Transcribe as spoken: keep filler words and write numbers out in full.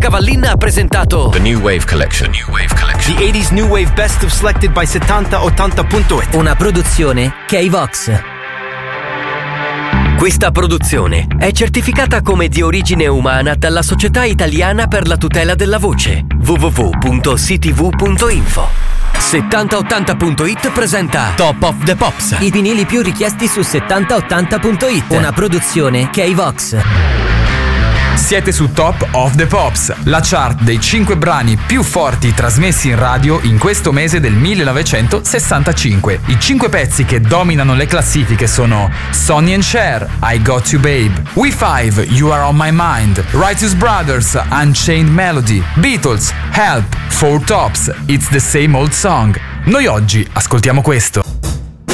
Cavallin ha presentato The New Wave Collection. New Wave Collection. The eighties New Wave Best of selected by settanta ottanta punto it. una produzione K-Vox. Questa produzione è certificata come di origine umana dalla Società Italiana per la Tutela della Voce w w w punto c t v punto info. settanta ottanta punto it presenta Top of the Pops, i vinili più richiesti su settanta ottanta punto it, una produzione K-Vox. Siete su Top of the Pops, la chart dei cinque brani più forti trasmessi in radio in questo mese del millenovecentosessantacinque. I cinque pezzi che dominano le classifiche sono Sonny and Cher, I Got You Babe, We Five, You Are On My Mind, Righteous Brothers, Unchained Melody, Beatles, Help, Four Tops, It's the Same Old Song. Noi oggi ascoltiamo questo.